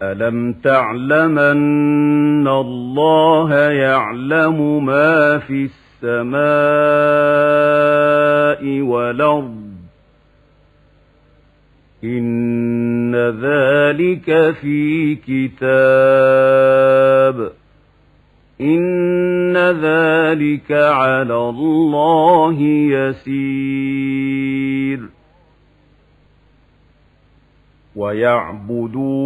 ألم تعلم أن الله يعلم ما في السماء والأرض إن ذلك في كتاب إن ذلك على الله يسير ويعبدون